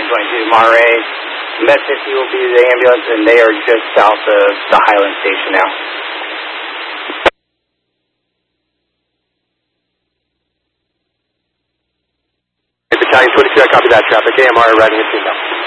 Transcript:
1022 Monterey. Med 50 will be the ambulance, and they are just south of the Highland Station now. Battalion 22, I copy that traffic. AMR riding a team now.